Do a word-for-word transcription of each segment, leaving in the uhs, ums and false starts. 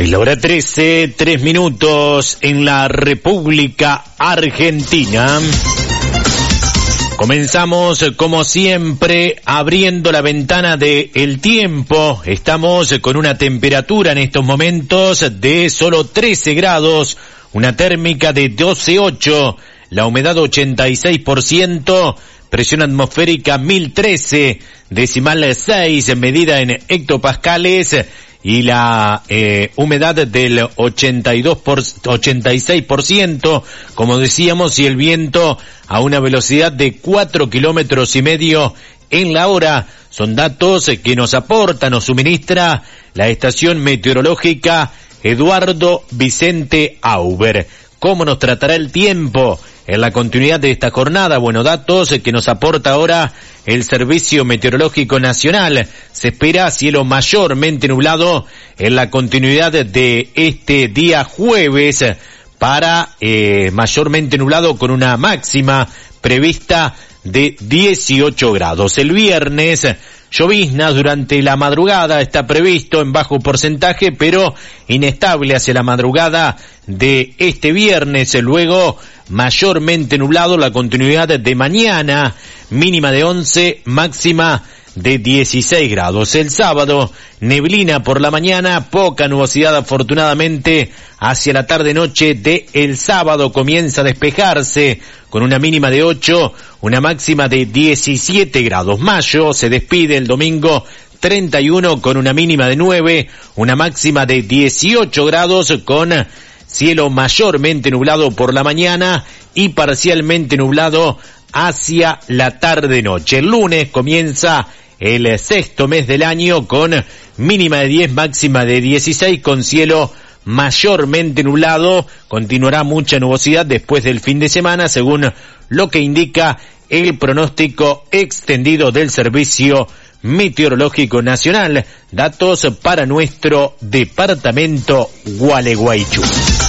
Es la hora trece, tres minutos en la República Argentina. Comenzamos, como siempre, abriendo la ventana del tiempo. Estamos con una temperatura en estos momentos de solo trece grados, una térmica de doce coma ocho, la humedad ochenta y seis por ciento, presión atmosférica mil trece, decimal seis, medida en hectopascales, y la eh, humedad del ochenta y dos por, ochenta y seis por ciento, como decíamos, y el viento a una velocidad de cuatro kilómetros y medio en la hora. Son datos que nos aporta, nos suministra la estación meteorológica Eduardo Vicente Auber. ¿Cómo nos tratará el tiempo en la continuidad de esta jornada? Bueno, datos que nos aporta ahora el Servicio Meteorológico Nacional. Se espera cielo mayormente nublado en la continuidad de este día jueves, para eh, mayormente nublado con una máxima prevista de dieciocho grados. El viernes, lloviznas durante la madrugada, está previsto en bajo porcentaje, pero inestable hacia la madrugada de este viernes. Luego, mayormente nublado, la continuidad de mañana, mínima de once, máxima de dieciséis grados. El sábado, neblina por la mañana, poca nubosidad afortunadamente hacia la tarde-noche de el sábado. Comienza a despejarse con una mínima de ocho, una máxima de diecisiete grados. Mayo se despide el domingo treinta y uno con una mínima de nueve, una máxima de dieciocho grados, con cielo mayormente nublado por la mañana y parcialmente nublado hacia la tarde-noche. El lunes comienza el sexto mes del año con mínima de diez, máxima de dieciséis, con cielo mayormente nublado. Continuará mucha nubosidad después del fin de semana, según lo que indica el pronóstico extendido del Servicio Meteorológico Nacional. Datos para nuestro departamento Gualeguaychú.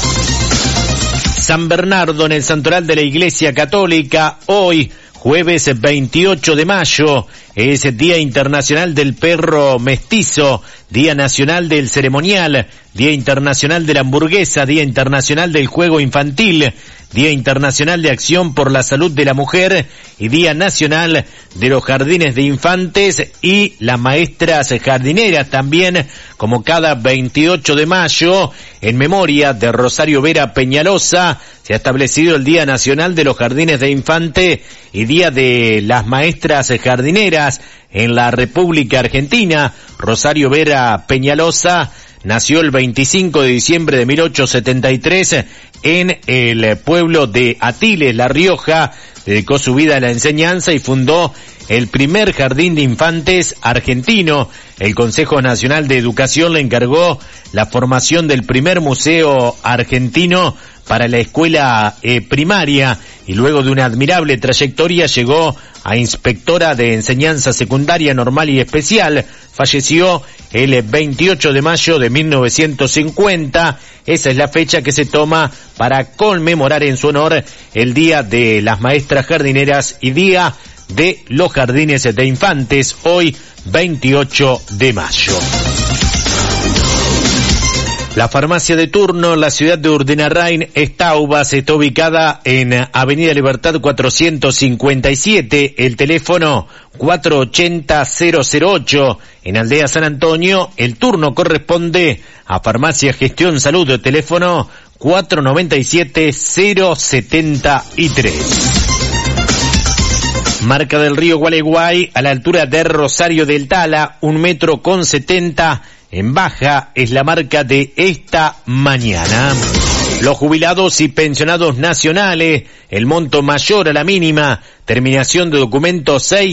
San Bernardo, en el santoral de la Iglesia Católica, hoy, jueves veintiocho de mayo, es Día Internacional del Perro Mestizo, Día Nacional del Ceremonial, Día Internacional de la Hamburguesa, Día Internacional del Juego Infantil, Día Internacional de Acción por la Salud de la Mujer y Día Nacional de los Jardines de Infantes y las Maestras Jardineras. También, como cada veintiocho de mayo, en memoria de Rosario Vera Peñalosa, se ha establecido el Día Nacional de los Jardines de Infantes y Día de las Maestras Jardineras en la República Argentina. Rosario Vera Peñalosa nació el veinticinco de diciembre de mil ochocientos setenta y tres en el pueblo de Atiles, La Rioja. Dedicó su vida a la enseñanza y fundó el primer jardín de infantes argentino. El Consejo Nacional de Educación le encargó la formación del primer museo argentino para la escuela eh, primaria, y luego de una admirable trayectoria llegó a inspectora de enseñanza secundaria, normal y especial. Falleció el veintiocho de mayo de mil novecientos cincuenta. Esa es la fecha que se toma para conmemorar en su honor el Día de las Maestras Jardineras y Día de los Jardines de Infantes, hoy veintiocho de mayo. La farmacia de turno en la ciudad de Urdenarrain, Estaubas, está ubicada en Avenida Libertad cuatrocientos cincuenta y siete, el teléfono cuatro ochenta cero cero ocho. En Aldea San Antonio, el turno corresponde a Farmacia Gestión Salud, el teléfono cuatro noventa y siete cero setenta y tres. Marca del Río Gualeguay, a la altura de Rosario del Tala, un metro con setenta. En baja es la marca de esta mañana. Los jubilados y pensionados nacionales, el monto mayor a la mínima, terminación de documento seis